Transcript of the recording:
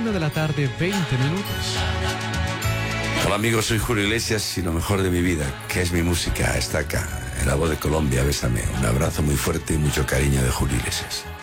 1 de la tarde, 20 minutos. Hola amigos, soy Julio Iglesias y lo mejor de mi vida, que es mi música, está acá, en La Voz de Colombia, Bésame. Un abrazo muy fuerte y mucho cariño de Julio Iglesias.